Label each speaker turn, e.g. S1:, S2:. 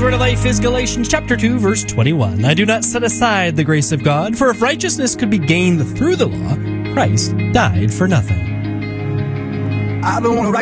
S1: word of life is Galatians chapter 2, verse 21. I do not set aside the grace of God, for if righteousness could be gained through the law, Christ died for nothing.
S2: I don't want to